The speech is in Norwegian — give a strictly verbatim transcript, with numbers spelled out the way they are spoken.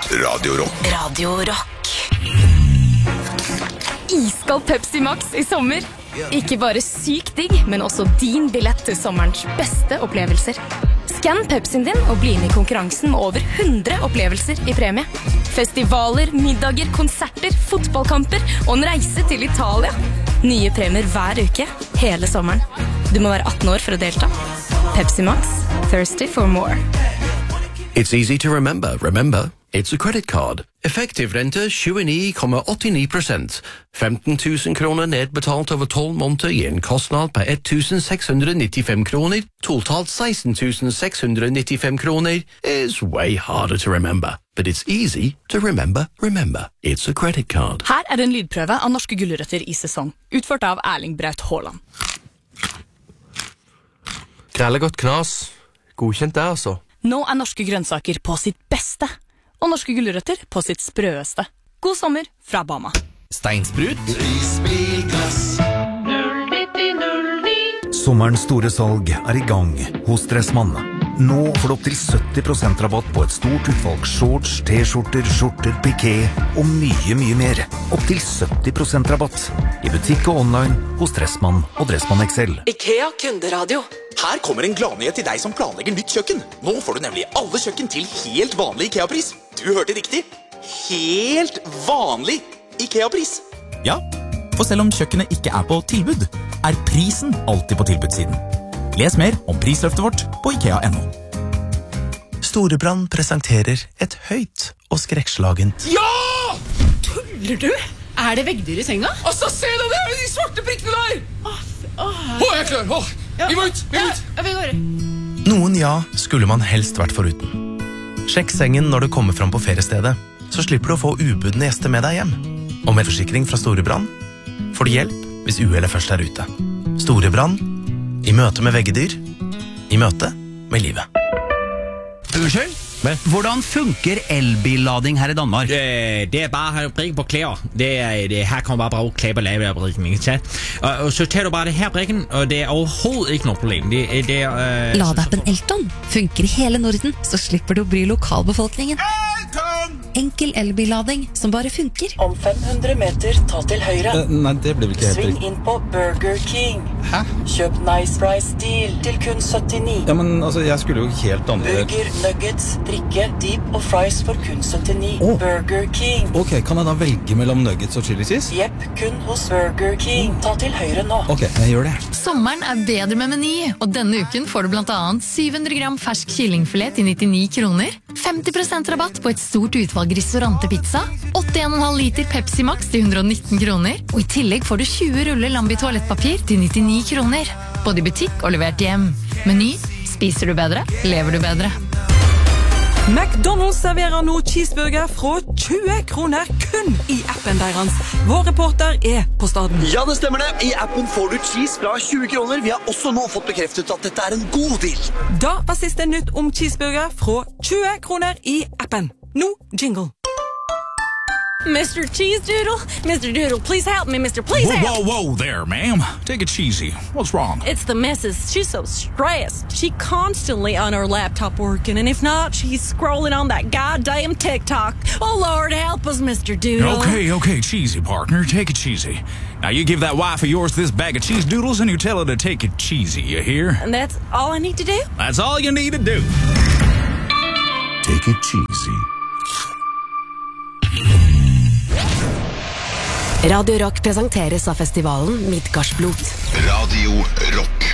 Radio Rock. Radio Rock. Iskald Pepsi Max I sommer. Ikke bare sykt digg, men også din billett til sommerens beste opplevelser. Skann Pepsien din og bli med I konkurransen med over hundre opplevelser I premie. Festivaler, middager, konserter, fotballkamper og en reise til Italia. Nye premier hver uke, hele sommeren. Du må være atten år for å delta. Pepsi Max, thirsty for more. It's easy to remember. Remember, it's a credit card. Effektiv rente tjueni komma åttini prosent. femten tusen kroner nedbetalt over tolv måneder gir en kostnad på ett tusen seks hundre nittifem kroner. Totalt seksten tusen seks hundre nittifem kroner is way harder to remember. But it's easy to remember. Remember, it's a credit card. Her er en lydprøve av norske gulrøtter I sesong, utført av Erling Braut Haaland. Grelle godt knas. Godkjent det, altså. Nå er norske grønnsaker på sitt beste, og norske gulrøtter på sitt sprøeste. God sommer fra Bama. Steinsprut. Sommerens store salg er I gang hos Dressmann. Nå får du opp til sytti prosent rabatt på et stort utvalg shorts, t-skjorter, skjorter, piké og mye, mye mer. Opp til sytti prosent rabatt I butikk og online hos Dressmann og Dressmann X L. IKEA kunderadio. Her kommer en gladnyhet til deg som planlegger nytt kjøkken. Nå får du nemlig alle kjøkken til helt vanlig IKEA-pris. Du hørte riktig. Helt vanlig IKEA-pris. Ja, for selv om kjøkkenet ikke er på tilbud, er prisen alltid på tilbudssiden. Les mer om prisløftet vårt på IKEA punktum no. Storebrand presenterer et høyt og skrekkslagent. Ja! Tuller du? Er det veggdyr I senga? Altså, se deg der, de svarte prikkene der! Åh, åh, åh jeg er klar, åh! Vi må ut, vi må ut! Ja, vi går. Noen ja skulle man helst vært foruten. Sjekk sengen når du kommer fram på feriestedet, så slipper du å få ubudne gjester med deg hjem. Og med forsikring fra Storebrand får du hjelp hvis uhellet først er ute. Storebrand, I møte med veggedyr, I møte med livet. Unnskyld? Hvordan funker elbillading her I Danmark? Det, det er bare å brikke på klær. Det er, det, her kan man bare bruke klær på lavebrikken. Og, og så tar du bare det her brikken, og det er overhovedet ikke noe problem. Det, det er, uh, Ladeappen Elton funker I hele Norden, så slipper du å bry lokalbefolkningen. Enkel elbillading som bare funker. Om fem hundre meter, ta til høyre. Uh, nei, det blir vel ikke helt Sving inn på Burger King. Hæ? Kjøp Nice Price Deal til kun syttini. Ja, men altså, jeg skulle jo helt andre... Burger, nuggets, drikke, deep og fries for kun syttini. Oh. Burger King. Ok, kan jeg da velge mellom nuggets og chili cheese? Jepp, kun hos Burger King. Ta til høyre nå. Ok, jeg gjør det. Sommeren er bedre med Meny, og denne uken får du blant annet syv hundre gram fersk kyllingfilet til nittini kroner, femti prosent rabatt på et stort utvalg restaurantepizza, åtte komma fem liter Pepsi Max til hundre og nitten kroner, og I tillegg får du tjue ruller Lambi toalettpapir til nittini kroner. Både I butikk og levert hjem. Meny, spiser du bedre, lever du bedre. McDonald's serverer nå cheeseburger fra tjue kroner kun I appen deres. Vår reporter er på staden. Ja, det stemmer det. I appen får du cheese fra tjue kroner. Vi har også nå fått bekreftet at dette er en god deal. Da var siste nytt om cheeseburger fra tjue kroner I appen. Nå jingle. Mister Cheese Doodle? Mister Doodle, please help me, Mister Please whoa, help. Whoa, whoa there, ma'am. Take it cheesy. What's wrong? It's the missus. She's so stressed. She constantly on her laptop working, and if not, she's scrolling on that goddamn TikTok. Oh, Lord, help us, Mister Doodle. Okay, okay, cheesy, partner. Take it cheesy. Now, you give that wife of yours this bag of cheese doodles, and you tell her to take it cheesy, you hear? And that's all I need to do? That's all you need to do. Take it cheesy. Radio Rock presenteres av festivalen Midgardsblot. Radio Rock.